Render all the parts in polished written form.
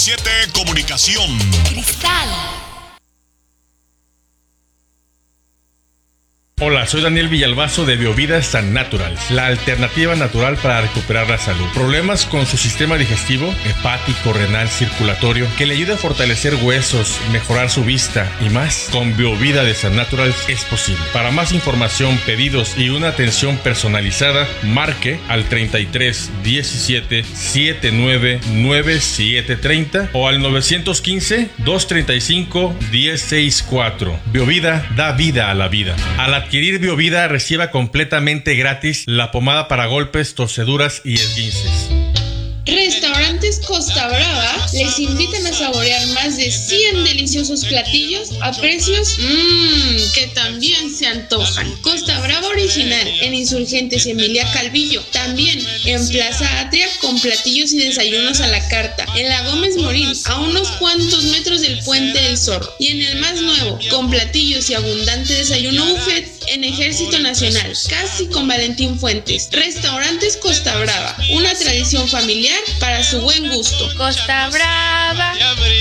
7 Comunicación. Cristal. Hola, soy Daniel Villalbazo de Biovida San Natural, la alternativa natural para recuperar la salud. Problemas con su sistema digestivo, hepático, renal, circulatorio, que le ayude a fortalecer huesos, mejorar su vista y más. Con Biovida de San Natural es posible. Para más información, pedidos y una atención personalizada, marque al 33 17 79 9730 o al 915 235 1064. Biovida da vida a la vida. Al adquirir Biovida, reciba completamente gratis la pomada para golpes, torceduras y esguinces. Restaurantes Costa Brava les invitan a saborear más de 100 deliciosos platillos a precios que también se antojan. Costa Brava original en Insurgentes Emilia Calvillo, también en Plaza Atria con platillos y desayunos a la carta, en la Gómez Morín a unos cuantos metros del Puente del Zorro, y en el más nuevo con platillos y abundante desayuno buffet en Ejército Nacional, casi con Valentín Fuentes. Restaurantes Costa Brava, una tradición familiar para su buen gusto. Costa Brava.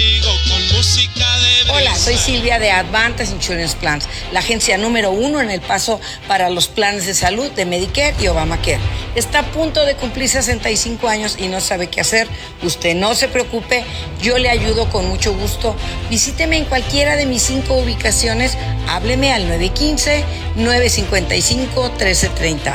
Hola, soy Silvia de Advantage Insurance Plans, la agencia número 1 en El Paso para los planes de salud de Medicare y Obamacare. Está a punto de cumplir 65 años y no sabe qué hacer. Usted no se preocupe, yo le ayudo con mucho gusto. Visíteme en cualquiera de mis 5 ubicaciones. Hábleme al 915-955-1330.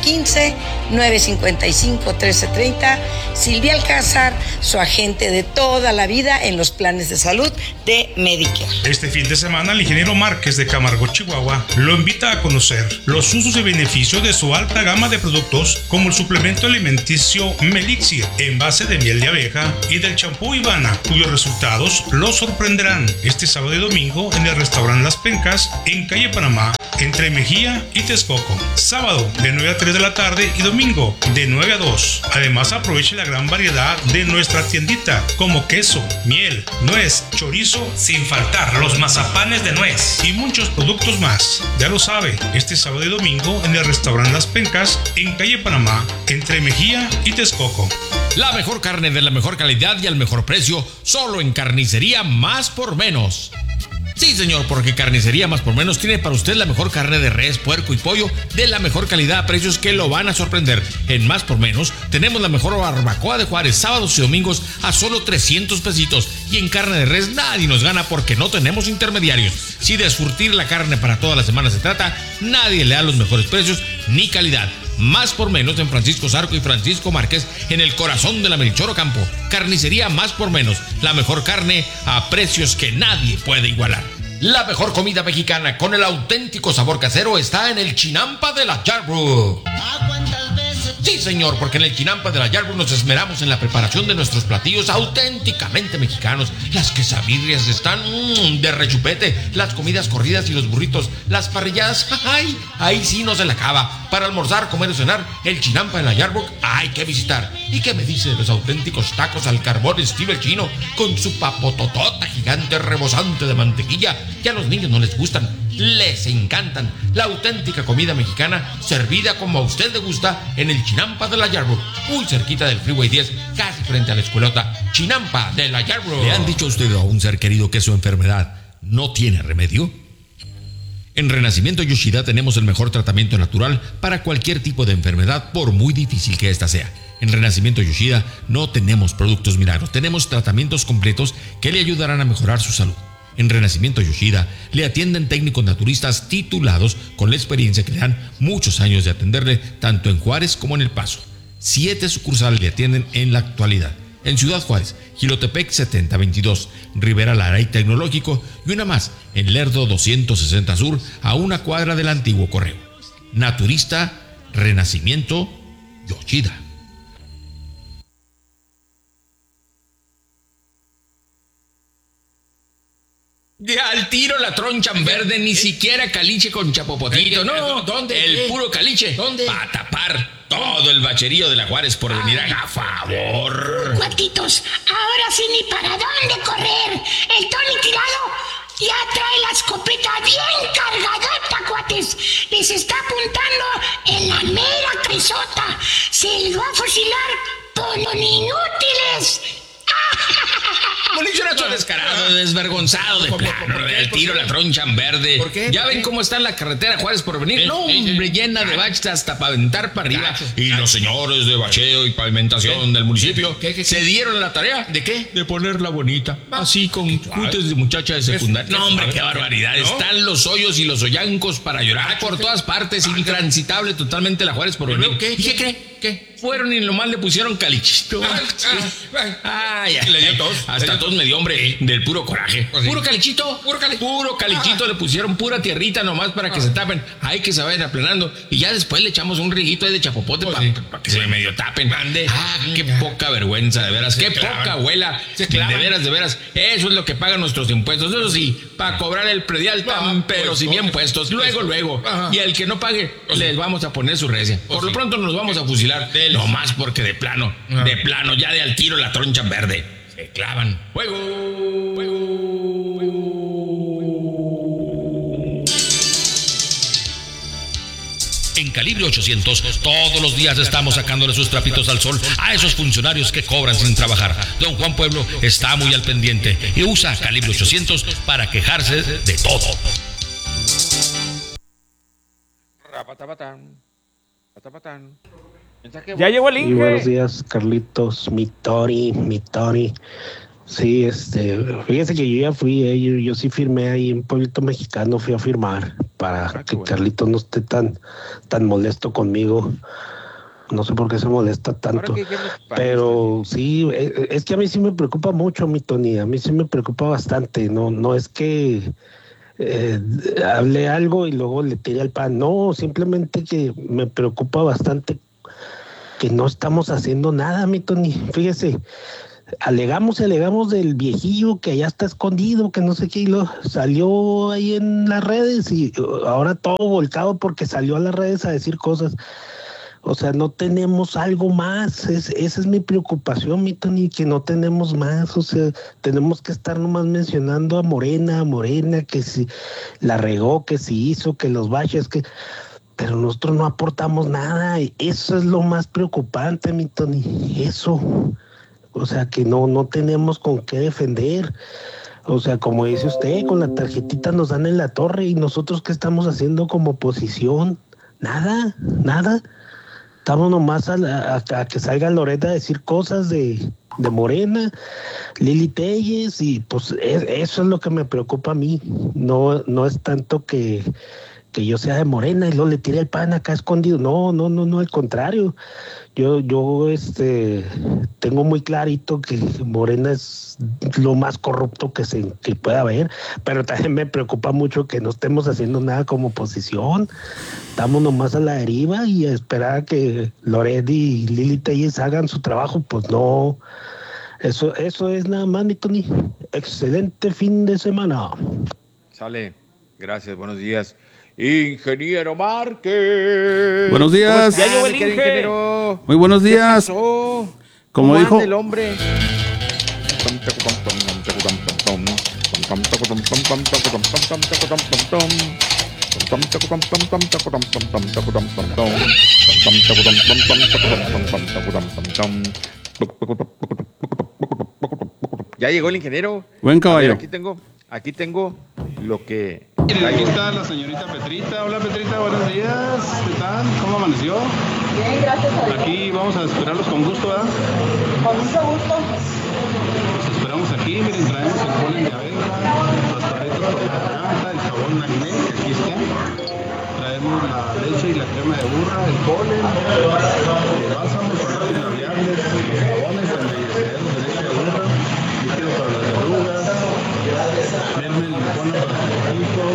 915-955-1330. Silvia Alcázar, su agente de toda la vida en los planes de salud de Medicare. Este fin de semana, el ingeniero Márquez de Camargo, Chihuahua, lo invita a conocer los usos y beneficios de su alta gama de productos, como el suplemento alimenticio Melixir en base de miel de abeja y del champú Ivana, cuyos resultados lo sorprenderán este sábado y domingo en el restaurante Las Pencas, en calle Panamá, entre Mejía y Texcoco. Sábado de 9 a 3 de la tarde y domingo de 9 a 2. Además, aproveche la gran variedad de nuestra tiendita, como queso, miel, nuez, chorizo, sin faltar los mazapanes de nuez y muchos productos más. Ya lo sabe, este sábado y domingo en el restaurante Las Pencas, en calle Panamá, entre Mejía y Texcoco. La mejor carne de la mejor calidad y al mejor precio, solo en Carnicería Más por Menos. Sí, señor, porque Carnicería Más por Menos tiene para usted la mejor carne de res, puerco y pollo de la mejor calidad a precios que lo van a sorprender. En Más por Menos tenemos la mejor barbacoa de Juárez, sábados y domingos a solo 300 pesitos. Y en carne de res nadie nos gana porque no tenemos intermediarios. Si de surtir la carne para toda la semana se trata, nadie le da los mejores precios ni calidad. Más por Menos en Francisco Zarco y Francisco Márquez, en el corazón de la Melchor Ocampo. Carnicería Más por Menos, la mejor carne a precios que nadie puede igualar. La mejor comida mexicana con el auténtico sabor casero está en el Chinampa de la Yarbrough. Sí, señor, porque en el Chinampa de la Yarbrough nos esmeramos en la preparación de nuestros platillos auténticamente mexicanos. Las quesabirrias están de rechupete, las comidas corridas y los burritos, las parrilladas, ¡ay! Ahí sí no se la acaba. Para almorzar, comer o cenar, el Chinampa de la Yarbrough hay que visitar. ¿Y qué me dice de los auténticos tacos al carbón estilo el chino, con su papototota gigante rebosante de mantequilla? Que a los niños no les gustan, les encantan. La auténtica comida mexicana servida como a usted le gusta en el Chinampa de la Yarbrough, muy cerquita del Freeway 10, casi frente a la escuelota. Chinampa de la Yarbrough. ¿Le han dicho a usted a un ser querido que su enfermedad no tiene remedio? En Renacimiento Yoshida tenemos el mejor tratamiento natural para cualquier tipo de enfermedad, por muy difícil que ésta sea. En Renacimiento Yoshida no tenemos productos milagros, tenemos tratamientos completos que le ayudarán a mejorar su salud. En Renacimiento Yoshida le atienden técnicos naturistas titulados con la experiencia que le dan muchos años de atenderle tanto en Juárez como en El Paso. 7 sucursales le atienden en la actualidad. En Ciudad Juárez, Jilotepec 7022, Rivera Lara y Tecnológico, y una más en Lerdo 260 Sur, a una cuadra del antiguo correo. Naturista Renacimiento Yoshida. De al tiro la tronchan verde, ni siquiera caliche con chapopotito, no. ¿Dónde? El puro caliche. ¿Dónde? Para tapar todo el bacherío de la Juárez por venir a favor. Cuatitos, ahora sí ni para dónde correr. El Tony tirado ya trae la escopeta bien cargadota, cuates. Les está apuntando en la mera crisota. Se los va a fusilar por los inútiles. ¡Ah! Molichorazo descarado, desvergonzado de plano, el tiro la troncha en verde. ¿Por qué? ¿Ya ven cómo está la carretera Juárez Porvenir? No, hombre, llena de baches hasta para aventar para arriba. Y los señores de bacheo y pavimentación del municipio se dieron la tarea. ¿De qué? De ponerla bonita, así con cutes de muchacha de secundaria. No, hombre, qué barbaridad. Están los hoyos y los hoyancos para llorar por todas partes, intransitable totalmente la Juárez Porvenir. ¿Y qué cree? ¿Qué? Fueron y nomás le pusieron calichito. Le dio tos. Hasta tos me dio, hombre, del puro coraje. Puro calichito. Puro calichito le pusieron, pura tierrita nomás para que se tapen. Hay que se vayan aplanando. Y ya después le echamos un riguito ahí de chapopote para que se medio tapen. Qué poca vergüenza, de veras. Qué poca abuela. De veras. Eso es lo que pagan nuestros impuestos. Eso sí, para cobrar el predial pero sin bien puestos. Luego. Y el que no pague, les vamos a poner su recia. Por lo pronto nos vamos a fusilar. No más porque de plano, ya de al tiro la troncha verde. Se clavan. ¡Fuego! En Calibre 800, todos los días estamos sacándole sus trapitos al sol a esos funcionarios que cobran sin trabajar. Don Juan Pueblo está muy al pendiente y usa Calibre 800 para quejarse de todo. Ya llegó el Inge. Buenos días, Carlitos, mi Tori. Sí, fíjese que yo ya fui, yo sí firmé ahí en Pueblito Mexicano, fui a firmar para que Carlitos no esté tan molesto conmigo. No sé por qué se molesta tanto, pero sí, es que a mí sí me preocupa mucho, mi Tony, a mí sí me preocupa bastante. No es que hablé algo y luego le tiré al pan, no, simplemente que me preocupa bastante que no estamos haciendo nada, mi Tony. Fíjese, alegamos del viejillo que allá está escondido, que no sé qué, y lo salió ahí en las redes y ahora todo volcado porque salió a las redes a decir cosas. O sea, no tenemos algo más. Esa es mi preocupación, mi Tony, que no tenemos más. O sea, tenemos que estar nomás mencionando a Morena, que si la regó, que si hizo, que los baches, pero nosotros no aportamos nada. Eso es lo más preocupante, mi Tony. Eso. O sea, que no tenemos con qué defender. O sea, como dice usted, con la tarjetita nos dan en la torre y nosotros ¿qué estamos haciendo como oposición? Nada. Estamos nomás a que salga Loreta a decir cosas de Morena, Lili Telles, y pues eso es lo que me preocupa a mí. No es tanto que yo sea de Morena y luego le tire el pan acá escondido. No, al contrario. Yo tengo muy clarito que Morena es lo más corrupto que pueda haber, pero también me preocupa mucho que no estemos haciendo nada como oposición. Estamos nomás a la deriva y a esperar a que Loret y Lili Telles hagan su trabajo. Pues no, eso es nada más, mi Tony. Excelente fin de semana. Sale, gracias, buenos días. Ingeniero Márquez. Buenos días. Ya llegó el ingeniero. Muy buenos días. ¿Qué pasó? Como dijo el hombre. Ya llegó el ingeniero. Buen caballo. Aquí tengo lo que... Aquí está la señorita Petrita. Hola Petrita, buenos días. ¿Qué tal? ¿Cómo amaneció? Bien, gracias a Dios. Aquí vamos a esperarlos con gusto, ¿verdad? Con mucho gusto. Los esperamos aquí, miren, traemos el polen de abeja, las paletas por la garganta, el jabón Magné, que aquí está. Traemos la leche y la crema de burra, el polen, el bálsamo, productos labiales, los jabones, embellecederos de leche de burra, líquido para las verrugas, merme limona para los ojitos,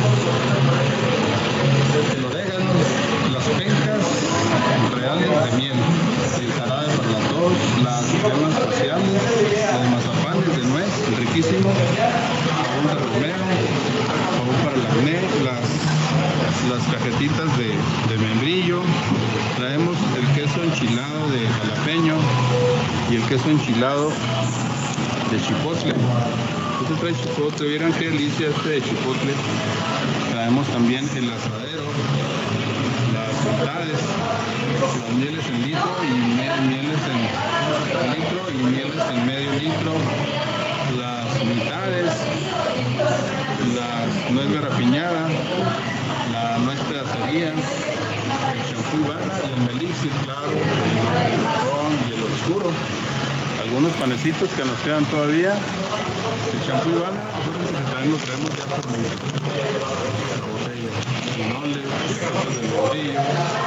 el orégano, las pencas reales de miel, el jarabe para la tos, las cremas faciales, los mazapanes de nuez, riquísimo, jabón de romero, jabón para el acné, las cajetitas de membrillo, traemos el queso enchilado de jalapeño y el queso enchilado de chipotle. Este trae chipotle, vieran qué delicia de chipotle. Traemos también el asadero, las bondades, las mieles en litro y mieles en litro y mieles en medio litro, las mitades, la nuez garrapiñada, la nuez pedacería, el champú Ivana, el melixir claro, el marrón y el oscuro. Algunos panecitos que nos quedan todavía, el champú Ivana, también lo traemos ya por la botella, chinoles, cosas del bordillo,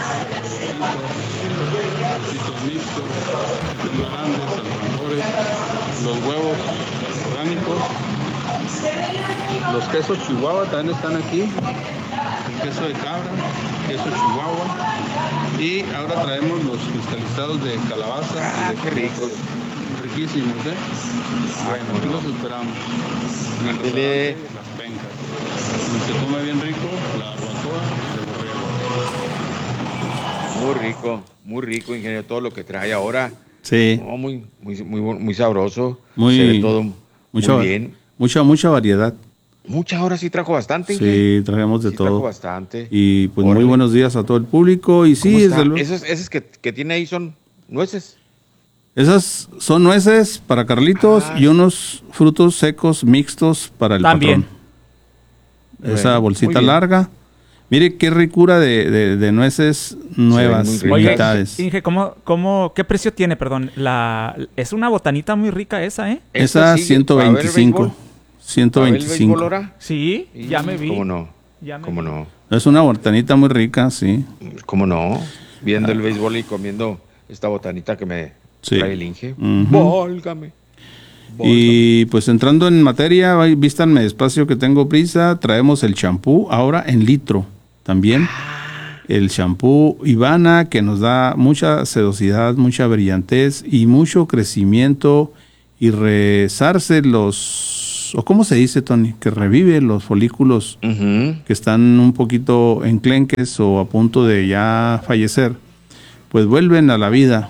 recitos mixtos, los grandes, alfajores, los huevos orgánicos, los quesos Chihuahua también están aquí, el queso de cabra, queso Chihuahua, y ahora traemos los cristalizados de calabaza. Qué rico. Riquísimos, Bueno, aquí los esperamos. Dile. Las pencas. Y se come bien rico la barbacoa de borrego. Muy rico, ingeniero, todo lo que trae ahora. Sí. Oh, muy sabroso. Muy, se ve todo muy bien. Mucha variedad. Muchas horas sí trajo bastante. Sí, traemos de sí todo. Trajo bastante. Y pues Órale. muy buenos días a todo el público. Y sí, desde luego. Esos que tiene ahí son nueces. Esas son nueces para Carlitos y unos frutos secos mixtos para el También. patrón. Esa Bueno, bolsita muy bien. larga. Mire qué ricura de nueces nuevas, muy ricas. Oye, mitades. Inge, ¿qué precio tiene? Perdón, es una botanita muy rica esa, ¿eh? Esa sí, 125. ¿para ver béisbol 125. ahora? Sí, ya me vi. ¿Cómo no? Ya me ¿Cómo vi. no? Es una botanita muy rica, sí. ¿Cómo no? Viendo el béisbol y comiendo esta botanita que me Sí. trae el Inge. Ujú. Válgame. Y pues entrando en materia, vístanme despacio que tengo prisa, traemos el champú ahora en litro también. El champú Ivana que nos da mucha sedosidad, mucha brillantez y mucho crecimiento y rezarse o ¿cómo se dice, Tony? Que revive los folículos que están un poquito enclenques o a punto de ya fallecer, pues vuelven a la vida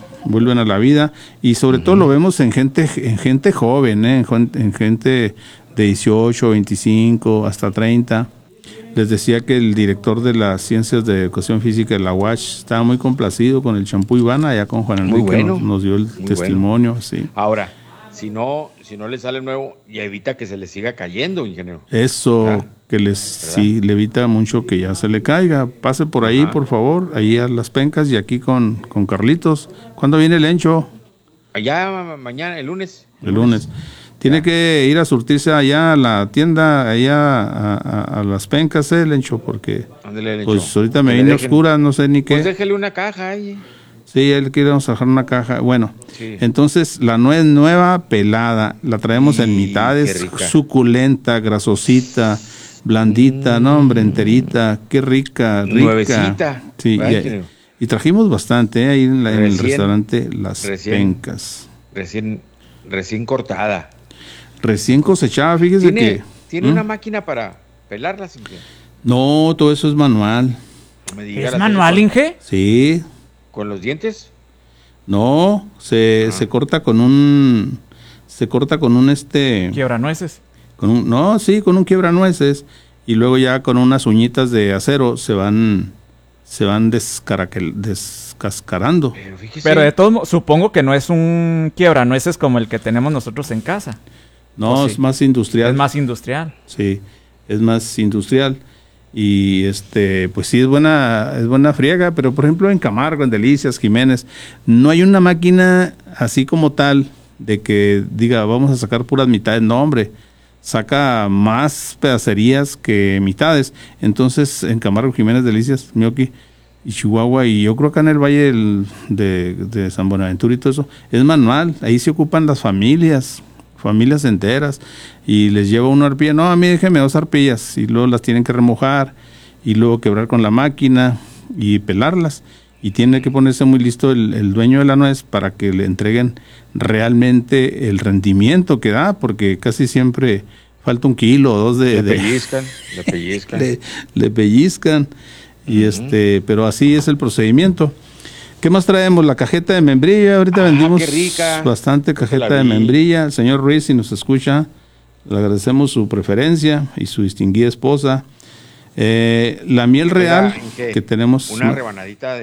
y sobre todo lo vemos en gente joven, en gente de 18, 25 hasta 30. Les decía que el director de las ciencias de educación física de la UACH estaba muy complacido con el champú Ivana, allá con Juan Enrique Muy bueno, nos dio el testimonio. Bueno. Sí. Ahora, si no le sale nuevo, y evita que se le siga cayendo, ingeniero. Eso que sí le evita mucho que ya se le caiga. Pase por ahí, por favor, ahí a las pencas y aquí con Carlitos. ¿Cuándo viene el Encho? Allá mañana, el lunes. El lunes. Tiene que ir a surtirse allá a la tienda, allá a las pencas, Lencho, porque Ándale, Lencho. pues ahorita me Que le vine dejen- oscura, no sé ni qué. Pues déjele una caja ahí. Sí, él quiere dejar una caja. Bueno, Sí. entonces la nuez nueva pelada, la traemos en mitades, qué rica. suculenta, grasosita, blandita, no hombre, enterita, qué rica, rica. Nuevecita. Sí, Ay, y trajimos bastante ahí en el Recién- restaurante Las recién- Pencas. Recién cortada. Recién cosechada, fíjese que... ¿Tiene ¿Mm? una máquina para pelarlas, Inge? No, todo eso es manual. No me diga, ¿Es ¿las manual, hace Inge? Sí. ¿Con los dientes? No, se corta con un... Se corta con un Quiebranueces. con un quiebranueces y luego ya con unas uñitas de acero se van descascarando. Pero de todos modos, supongo que no es un quiebranueces como el que tenemos nosotros en casa. No, ¿O es sí? más industrial. Es más industrial. Sí, es más industrial. Y pues sí es buena friega, pero por ejemplo en Camargo, en Delicias, Jiménez, no hay una máquina así como tal de que diga vamos a sacar puras mitades. No, hombre, saca más pedacerías que mitades. Entonces en Camargo, Jiménez, Delicias, Mioqui y Chihuahua, y yo creo que en el Valle de San Buenaventura y todo eso, es manual. Ahí se ocupan las familias enteras, y les lleva una arpilla. No, a mí déjeme 2 arpillas, y luego las tienen que remojar, y luego quebrar con la máquina, y pelarlas. Y tiene que ponerse muy listo el dueño de la nuez para que le entreguen realmente el rendimiento que da, porque casi siempre falta 1 kilo o 2 Le pellizcan. le pellizcan, y pero así es el procedimiento. ¿Qué más traemos? La cajeta de membrillo. Ahorita vendimos qué rica. bastante cajeta de membrillo. El señor Ruiz, si nos escucha, le agradecemos su preferencia y su distinguida esposa. La miel real Oiga, Inge, que tenemos. Una rebanadita de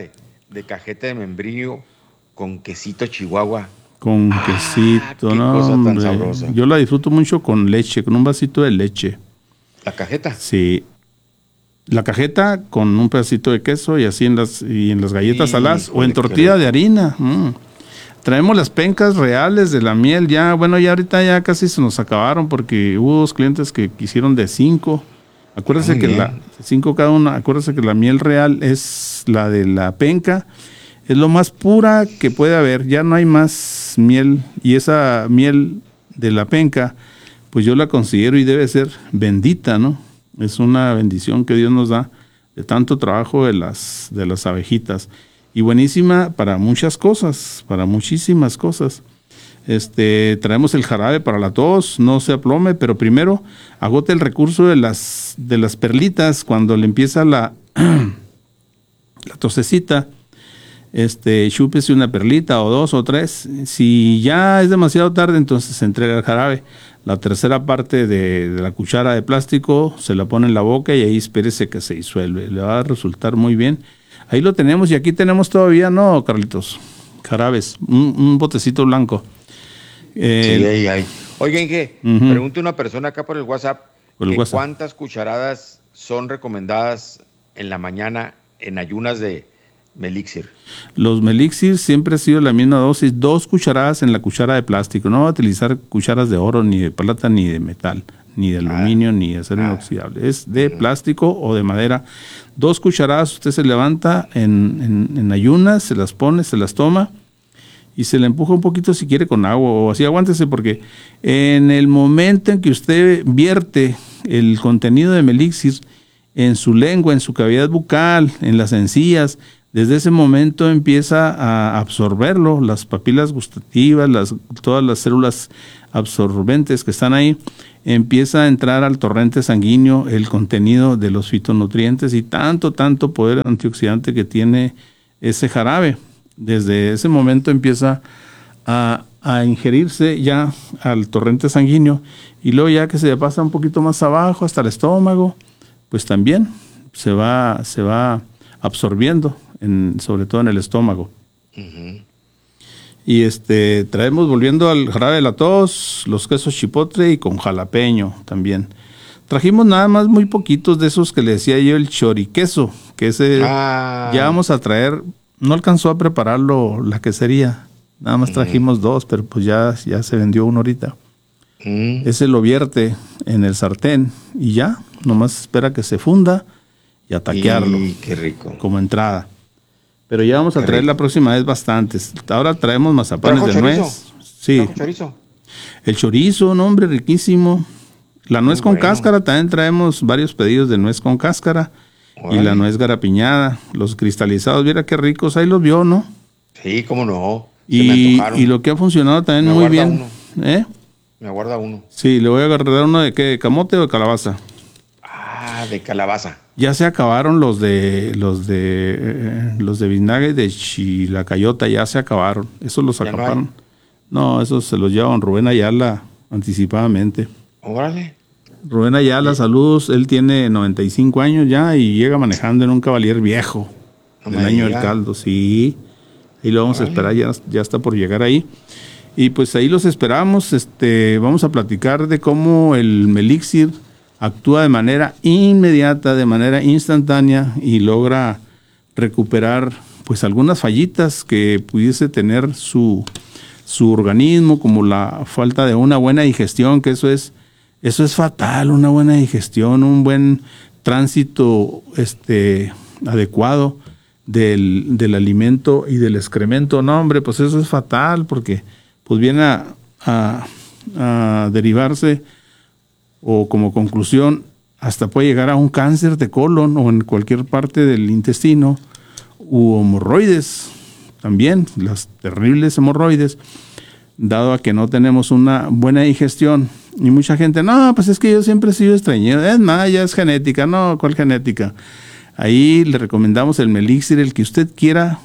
de cajeta de membrillo con quesito chihuahua. Con quesito, qué no, cosa tan hombre. sabrosa. Yo la disfruto mucho con leche, con un vasito de leche. ¿La cajeta? Sí. La cajeta con un pedacito de queso y así en las galletas saladas o en tortilla de harina. Traemos las pencas reales de la miel ya. Bueno, ya ahorita ya casi se nos acabaron porque hubo dos clientes que quisieron de 5. Acuérdese que 5 cada una. Acuérdese que la miel real es la de la penca. Es lo más pura que puede haber. Ya no hay más miel. Y esa miel de la penca, pues yo la considero y debe ser bendita, ¿no? Es una bendición que Dios nos da de tanto trabajo de las abejitas. Y buenísima para muchas cosas, para muchísimas cosas. Traemos el jarabe para la tos, no se aplome, pero primero agote el recurso de las perlitas cuando le empieza la tosecita. Chúpese una perlita o 2 o 3. Si ya es demasiado tarde, entonces se entrega el jarabe. La tercera parte de la cuchara de plástico se la pone en la boca y ahí espérese que se disuelve. Le va a resultar muy bien. Ahí lo tenemos y aquí tenemos todavía, ¿no, Carlitos? Jarabes, un botecito blanco. Sí, ahí hay. Oigan, ¿qué? Pregunta una persona acá por el WhatsApp. ¿Cuántas cucharadas son recomendadas en la mañana en ayunas de Melixir? Los Melixir siempre ha sido la misma dosis, 2 cucharadas en la cuchara de plástico. No va a utilizar cucharas de oro, ni de plata, ni de metal, ni de aluminio, ni de acero inoxidable. Es de plástico o de madera. 2 cucharadas, usted se levanta en ayunas, se las pone, se las toma y se le empuja un poquito si quiere con agua o así. Aguántese porque en el momento en que usted vierte el contenido de Melixir en su lengua, en su cavidad bucal, en las encías, desde ese momento empieza a absorberlo, las papilas gustativas, todas las células absorbentes que están ahí, empieza a entrar al torrente sanguíneo el contenido de los fitonutrientes y tanto poder antioxidante que tiene ese jarabe. Desde ese momento empieza a ingerirse ya al torrente sanguíneo y luego ya que se pasa un poquito más abajo hasta el estómago, pues también se va absorbiendo, sobre todo en el estómago. Y traemos, volviendo al jarabe de la tos, los quesos chipotle y con jalapeño también. Trajimos nada más muy poquitos de esos que le decía yo, el choriqueso, que ese ya vamos a traer. No alcanzó a prepararlo la quesería, nada más trajimos 2, pero pues ya se vendió uno ahorita. Ese lo vierte en el sartén y ya, nomás espera que se funda y a taquearlo. Qué rico. Como entrada. Pero ya vamos a traer la próxima vez bastantes. Ahora traemos mazapanes de nuez. Sí. Chorizo. El chorizo, un hombre riquísimo. La nuez con cáscara, también traemos varios pedidos de nuez con cáscara. Y la nuez garapiñada, los cristalizados, viera qué ricos, ahí los vio, ¿no? Sí, cómo no. Y lo que ha funcionado también muy bien. Me aguarda uno. Sí, le voy a agarrar uno de qué, ¿de camote o de calabaza? De calabaza. Ya se acabaron los de vinagre de chilacayota, ya se acabaron. Esos los acabaron. No, esos se los lleva don Rubén Ayala anticipadamente. Órale. Rubén Ayala, saludos. Él tiene 95 años ya y llega manejando en un Cavalier viejo del año del caldo. Sí, ahí lo vamos a esperar, ya está por llegar ahí. Y pues ahí los esperamos. Vamos a platicar de cómo el Melixir actúa de manera inmediata, de manera instantánea y logra recuperar pues algunas fallitas que pudiese tener su organismo, como la falta de una buena digestión, que eso es fatal, una buena digestión, un buen tránsito adecuado del alimento y del excremento. No, hombre, pues eso es fatal porque pues viene a derivarse o como conclusión hasta puede llegar a un cáncer de colon o en cualquier parte del intestino u hemorroides también, las terribles hemorroides, dado a que no tenemos una buena digestión. Y mucha gente, no, pues es que yo siempre he sido estreñido, es nada, ya es genética. No, ¿cuál genética? Ahí le recomendamos el Melixir, el que usted quiera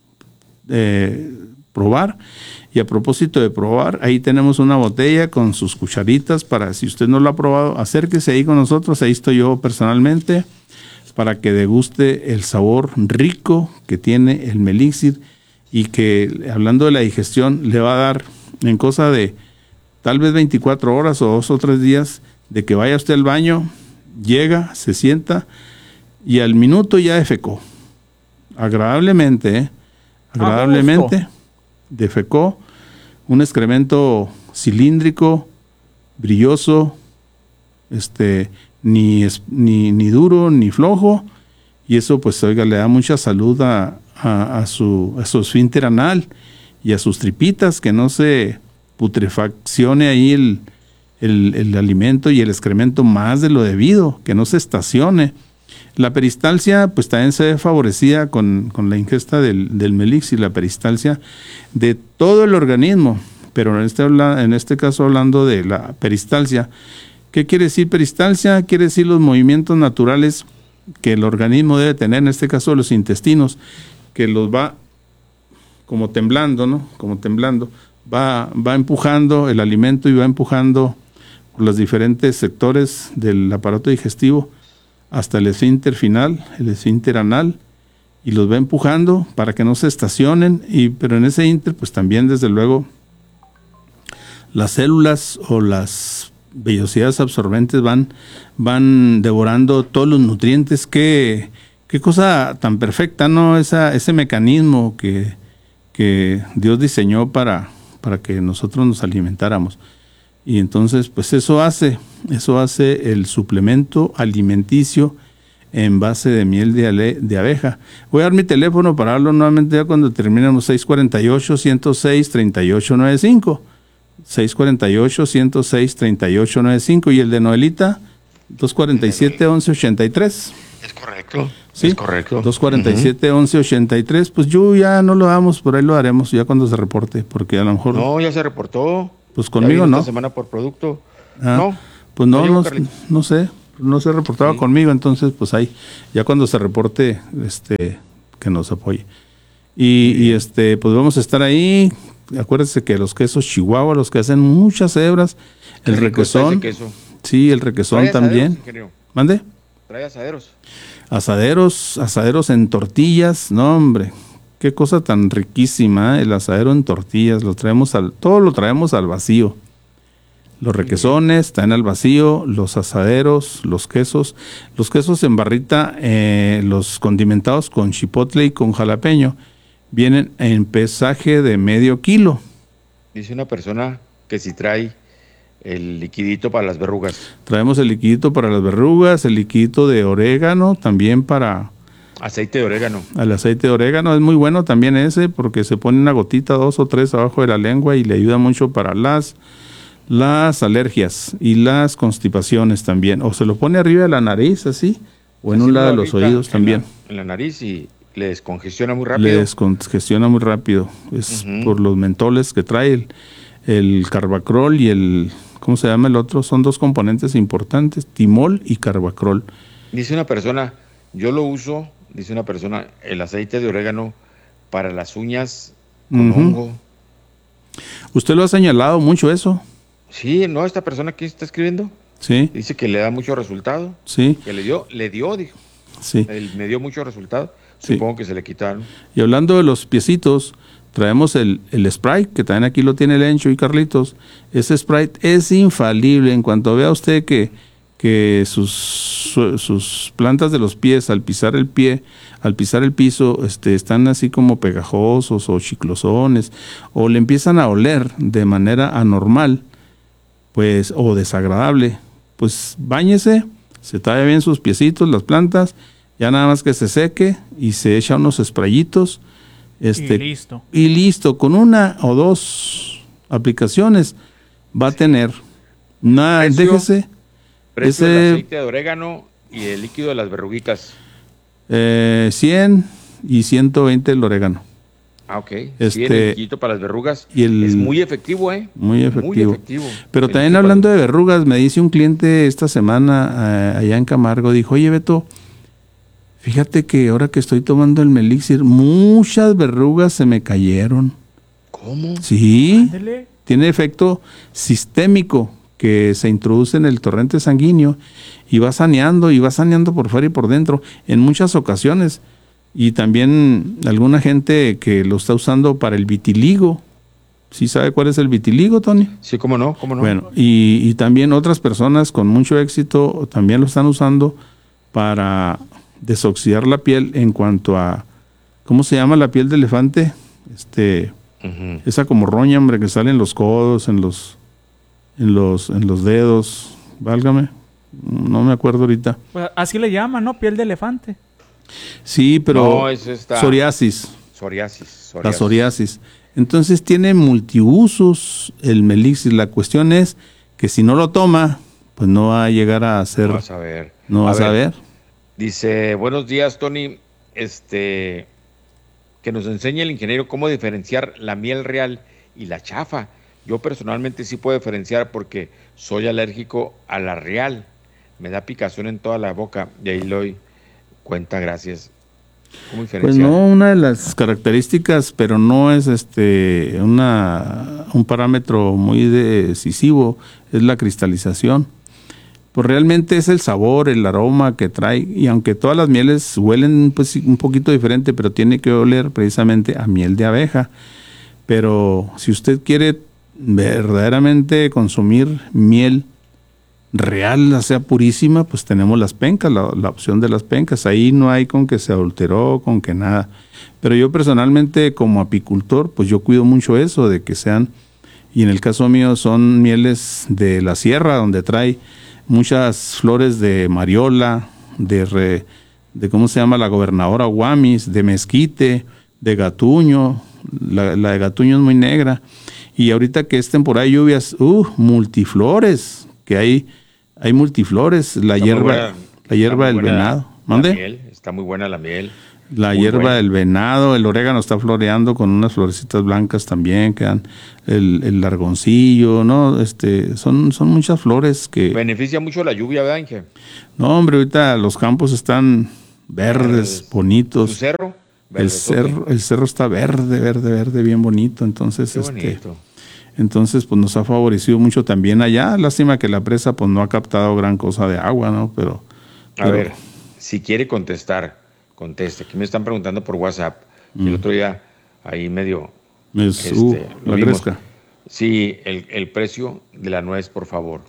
probar. Y a propósito de probar, ahí tenemos una botella con sus cucharitas para, si usted no lo ha probado, acérquese ahí con nosotros, ahí estoy yo personalmente. para que deguste el sabor rico que tiene el Melixir y que, hablando de la digestión, le va a dar en cosa de tal vez 24 horas o 2 o 3 días de que vaya usted al baño, llega, se sienta y al minuto ya defecó. Agradablemente, agradablemente defecó un excremento cilíndrico, brilloso, ni duro ni flojo, y eso pues oiga le da mucha salud a su esfínter anal y a sus tripitas, que no se putrefaccione ahí el alimento y el excremento más de lo debido, que no se estacione. La peristalsia pues también se ve favorecida con la ingesta del Melixir, la peristalsia de todo el organismo, pero en este caso hablando de la peristalsia. ¿Qué quiere decir peristalsia? Quiere decir los movimientos naturales que el organismo debe tener, en este caso los intestinos, que los va como temblando, ¿no? Como temblando, va empujando el alimento y va empujando por los diferentes sectores del aparato digestivo hasta el esfínter final, el esfínter anal, y los va empujando para que no se estacionen, pero en ese inter, pues también desde luego las células o las vellosidades absorbentes van devorando todos los nutrientes. Qué cosa tan perfecta, ¿no? Ese mecanismo que Dios diseñó para que nosotros nos alimentáramos. Y entonces, pues eso hace el suplemento alimenticio en base de miel de abeja. Voy a dar mi teléfono para hablarlo nuevamente ya cuando terminemos. 648-106-3895. 648-106-3895. Y el de Noelita, 247-1183. Es correcto. Sí, es correcto. 247-1183. Pues yo ya no lo damos, por ahí lo haremos ya cuando se reporte, porque a lo mejor... No, ya se reportó. Pues conmigo no. Esta semana por producto. No. Pues no sé. No se reportaba conmigo, entonces pues ahí, ya cuando se reporte, que nos apoye. Y pues vamos a estar ahí. Acuérdense que los quesos Chihuahua, los que hacen muchas hebras, el requesón. Sí, el requesón también. ¿Mande? Trae asaderos. Asaderos en tortillas, no hombre, qué cosa tan riquísima, el asadero en tortillas, todo lo traemos al vacío. Los requesones están al vacío, los asaderos, los quesos en barrita, los condimentados con chipotle y con jalapeño, vienen en pesaje de medio kilo. Dice una persona que si trae el liquidito para las verrugas. Traemos el liquidito para las verrugas, el liquidito de orégano también para... Aceite de orégano. El aceite de orégano es muy bueno también ese, porque se pone una gotita, 2 o 3 abajo de la lengua y le ayuda mucho para las alergias y las constipaciones también. O se lo pone arriba de la nariz así, o en un lado de los oídos también. En la nariz y le descongestiona muy rápido. Le descongestiona muy rápido. Es por los mentoles que trae el carbacrol y el... ¿Cómo se llama el otro? Son 2 componentes importantes, timol y carbacrol. Dice una persona, yo lo uso, dice una persona, el aceite de orégano para las uñas con hongo. ¿Usted lo ha señalado mucho eso? Sí, ¿no? Esta persona que está escribiendo. Sí. Dice que le da mucho resultado. Sí. Que le dio, dijo. Sí. Me dio mucho resultado. Sí. Supongo que se le quitaron. Y hablando de los piecitos, traemos el Sprite, que también aquí lo tiene Lencho y Carlitos. Ese Sprite es infalible. En cuanto vea usted que sus plantas de los pies, al pisar el piso, están así como pegajosos o chiclosones, o le empiezan a oler de manera anormal, pues, o desagradable, pues báñese, se talla bien sus piecitos, las plantas, ya nada más que se seque y se echa unos sprayitos. Y listo. Y listo, con 1 o 2 aplicaciones va a tener. Nada, déjese. Precio del aceite de orégano y el líquido de las verruguitas. 100 y 120 el orégano. Ah, ok. Sí, el líquido para las verrugas. Y es muy efectivo, Muy efectivo. Pero también hablando de verrugas, me dice un cliente esta semana allá en Camargo, dijo, oye Beto, fíjate que ahora que estoy tomando el Melixir, muchas verrugas se me cayeron. ¿Cómo? Sí, tiene efecto sistémico, que se introduce en el torrente sanguíneo y va saneando por fuera y por dentro en muchas ocasiones. Y también alguna gente que lo está usando para el vitiligo. ¿Sí sabe cuál es el vitiligo, Tony? Sí, cómo no. Bueno, y también otras personas con mucho éxito también lo están usando para desoxidar la piel en cuanto a, ¿cómo se llama la piel de elefante? Esa como roña, hombre, que sale en los codos, en los dedos, válgame, no me acuerdo ahorita. Pues así le llaman, ¿no? Piel de elefante. Sí, pero no, eso está... psoriasis. La psoriasis. Entonces tiene multiusos el Melixir. La cuestión es que si no lo toma, pues no va a llegar a ser... No vas a ver. No vas a ver. Dice, buenos días, Tony. Que nos enseñe el ingeniero cómo diferenciar la miel real y la chafa. Yo personalmente sí puedo diferenciar porque soy alérgico a la real. Me da picazón en toda la boca y ahí le doy cuenta, gracias. ¿Cómo diferenciar? Pues no, una de las características, pero no es un parámetro muy decisivo, es la cristalización. Pues realmente es el sabor, el aroma que trae, y aunque todas las mieles huelen pues un poquito diferente, pero tiene que oler precisamente a miel de abeja. Pero si usted quiere verdaderamente consumir miel real, o sea purísima, pues tenemos las pencas, la opción de las pencas. Ahí no hay con que se adulteró, con que nada. Pero yo personalmente como apicultor, pues yo cuido mucho eso, de que sean, y en el caso mío son mieles de la sierra, donde trae muchas flores de mariola, de ¿cómo se llama? La gobernadora Guamis, de mezquite, de gatuño. La de gatuño es muy negra. Y ahorita que es temporada de lluvias, multiflores, que hay multiflores, la hierba del venado. ¿Mande? Está muy buena la miel. La hierba del venado, el orégano está floreando con unas florecitas blancas también, quedan el largoncillo, ¿no? Son muchas flores que... Beneficia mucho la lluvia, ¿verdad, Inge? No, hombre, ahorita los campos están verdes, bonitos. ¿Tu cerro? El cerro está verde, bien bonito. Entonces, entonces, pues nos ha favorecido mucho también allá. Lástima que la presa pues no ha captado gran cosa de agua, ¿no? Pero a ver, si quiere contestar, conteste. Aquí me están preguntando por WhatsApp. El otro día ahí medio... la fresca. Sí, el precio de la nuez, por favor.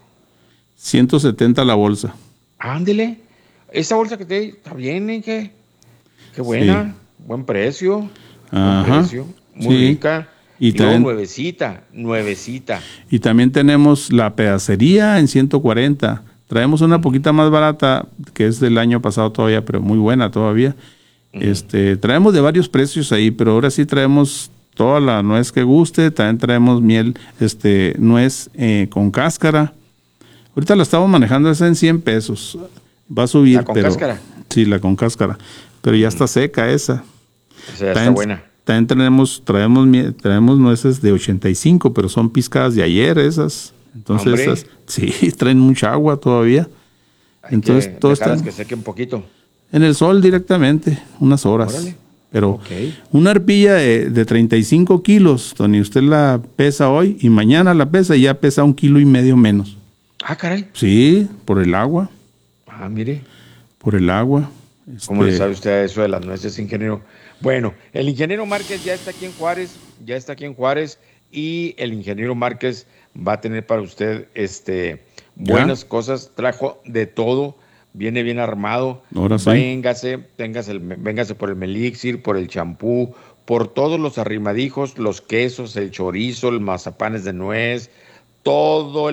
170 la bolsa. Ándele. Esa bolsa que te está bien, ¿eh? Qué buena. Sí. Buen precio. Ajá. Buen precio. Muy rica. Y también, nuevecita. Y también tenemos la pedacería en 140. Traemos una poquita más barata, que es del año pasado todavía, pero muy buena todavía. Traemos de varios precios ahí, pero ahora sí traemos toda la nuez que guste. También traemos miel, nuez con cáscara. Ahorita la estamos manejando esa en 100 pesos. Va a subir. ¿La con cáscara? Sí, la con cáscara. Pero ya está seca esa. Esa ya está buena. También traemos nueces de 85, pero son piscadas de ayer esas. Entonces, esas, sí, traen mucha agua todavía. Entonces, todo está que seque un poquito. En el sol directamente, unas horas. Órale. Pero una arpilla de 35 kilos, Tony, usted la pesa hoy y mañana la pesa y ya pesa 1,5 kilos menos. Ah, caray. Sí, por el agua. Ah, mire. Por el agua. ¿Cómo le sabe usted eso de las nueces, ingeniero? Bueno, el ingeniero Márquez ya está aquí en Juárez, y el ingeniero Márquez va a tener para usted buenas cosas, trajo de todo, viene bien armado. Ahora sí. Véngase por el Melixir, por el champú, por todos los arrimadijos, los quesos, el chorizo, el mazapanes de nuez, todo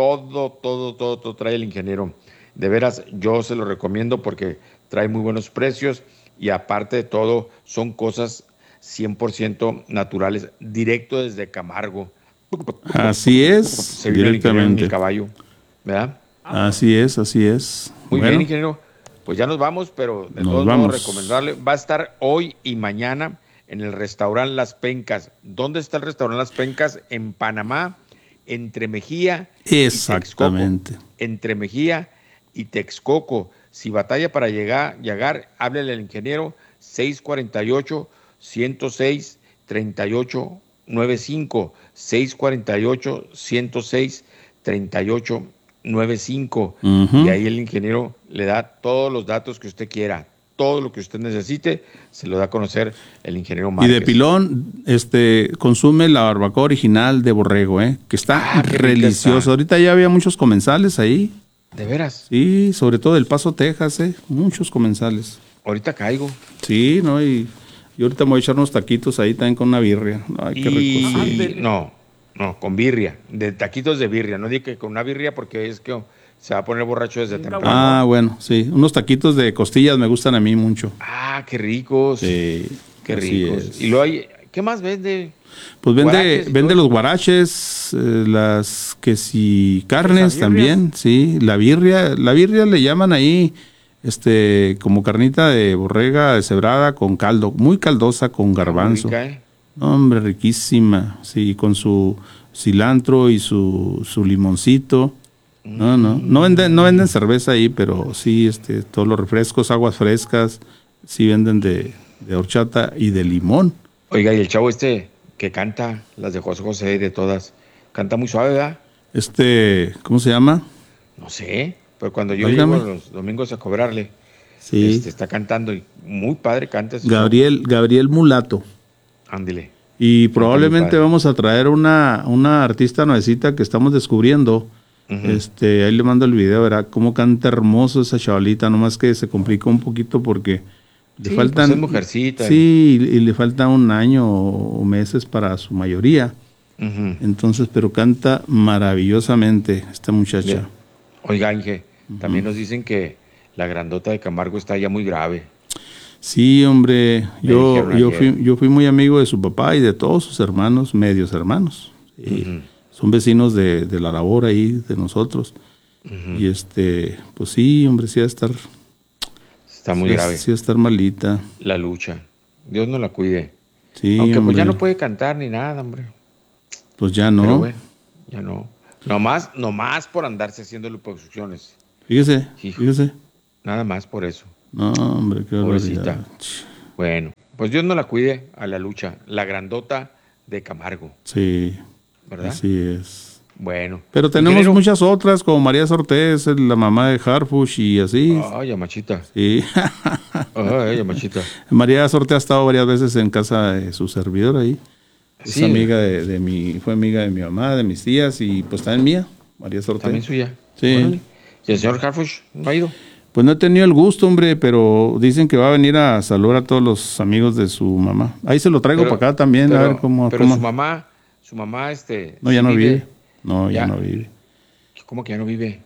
trae el ingeniero. De veras, yo se lo recomiendo porque trae muy buenos precios. Y aparte de todo, son cosas 100% naturales, directo desde Camargo. Así es, se directamente. El caballo, ¿verdad? Así es. Muy bien, ingeniero. Pues ya nos vamos, pero de todos modos recomendarle. Va a estar hoy y mañana en el restaurante Las Pencas. ¿Dónde está el restaurante Las Pencas? En Panamá, entre Mejía y Texcoco. Entre Mejía y Texcoco. Si batalla para llegar, háblele al ingeniero 648-106-3895, 648-106-3895. 3895. Y ahí el ingeniero le da todos los datos que usted quiera. Todo lo que usted necesite se lo da a conocer el ingeniero Márquez. Y de pilón, consume la barbacoa original de borrego, que está delicioso. Ahorita ya había muchos comensales ahí. ¿De veras? Sí, sobre todo del Paso, Texas, muchos comensales. Ahorita caigo. Sí, ¿no? Y ahorita me voy a echar unos taquitos ahí también con una birria. Ay, qué rico. Sí. No, con birria. De taquitos de birria. No digo que con una birria porque es que se va a poner borracho desde temprano. Ah, bueno, sí. Unos taquitos de costillas me gustan a mí mucho. Ah, qué ricos. Sí, qué ricos. Y luego ¿qué más vende? Pues vende los guaraches, las carnes también, sí. La birria le llaman ahí, como carnita de borrega deshebrada con caldo, muy caldosa con garbanzo. Rica, ¿eh? Hombre, riquísima, sí, con su cilantro y su limoncito. No venden cerveza ahí, pero sí, todos los refrescos, aguas frescas, sí venden de horchata y de limón. Oiga, y el chavo que canta, las de José José y de todas, canta muy suave, ¿verdad? ¿Cómo se llama? No sé, pero cuando yo llego los domingos a cobrarle, sí. Está cantando y muy padre canta. Gabriel Mulato. Ándile. Y probablemente vamos a traer una artista nuevecita que estamos descubriendo. Ahí le mando el video, verá cómo canta hermoso esa chavalita, nomás que se complica un poquito porque le faltan, pues es mujercita. Sí, y le falta un año o meses para su mayoría. Entonces, pero canta maravillosamente esta muchacha. Bien. Oiga, Inge, también nos dicen que la grandota de Camargo está ya muy grave. Sí, hombre, yo fui muy amigo de su papá y de todos sus hermanos, medios hermanos. Son vecinos de la labor ahí, de nosotros. Y pues sí, hombre, sí va a estar... Está muy grave. Sí va a estar malita. La lucha. Dios no la cuide. Sí, aunque hombre. Pues ya no puede cantar ni nada, hombre. Pues ya no. Pero bueno, ya no. Nomás por andarse haciendo liposucciones. Fíjese. Nada más por eso. No, hombre, qué pobrecita. Bueno, pues Dios no la cuide a la lucha. La grandota de Camargo. Sí. ¿Verdad? Así es. Bueno. Pero tenemos muchas otras, como María Sortés, la mamá de Harfush y así. Ay, Amachita. Sí. Ay, Amachita. María Sortés ha estado varias veces en casa de su servidor ahí. Sí. Es amiga fue amiga de mi mamá, de mis tías y pues también mía, María Sortés. También suya. Sí. Bueno, ¿y el señor Harfush no ha ido? Pues no he tenido el gusto, hombre, pero dicen que va a venir a saludar a todos los amigos de su mamá. Ahí se lo traigo para acá también, a ver cómo... Pero su mamá, no, ya no vive. No, ya no vive. ¿Cómo que ya no vive?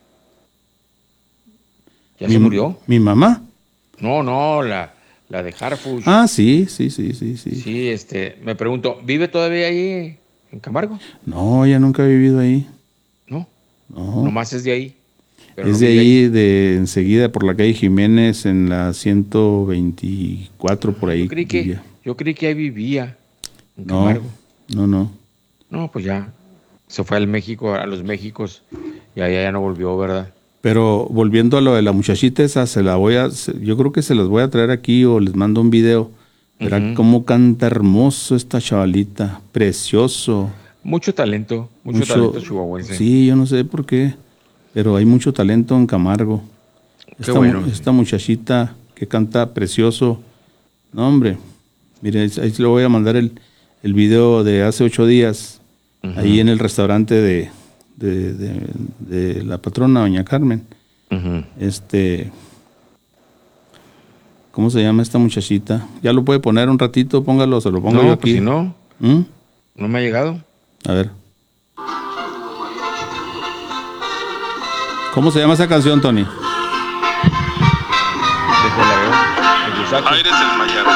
¿Ya se murió? ¿Mi mamá? No, la de Harfush. Ah, sí. Sí, me pregunto, ¿vive todavía ahí en Camargo? No, ya nunca ha vivido ahí. No. No. Nomás es de ahí. Pero es de ahí, de enseguida por la calle Jiménez, en la 124, por ahí. Yo creí que ahí vivía, en Camargo. No. No, pues ya, se fue a los Méxicos, y allá ya no volvió, ¿verdad? Pero volviendo a lo de la muchachita esa, yo creo que se las voy a traer aquí o les mando un video. Verá cómo canta hermoso esta chavalita, precioso. Mucho talento chihuahuense. Sí, yo no sé por qué. Pero hay mucho talento en Camargo. Esta muchachita que canta precioso. No, hombre. Mire, ahí se lo voy a mandar el video de hace 8 días. Ahí en el restaurante de la patrona, doña Carmen. ¿Cómo se llama esta muchachita? Ya lo puede poner un ratito, póngalo, se lo pongo yo aquí. Pues si no, no me ha llegado. A ver. ¿Cómo se llama esa canción, Tony? Aires del Mayar.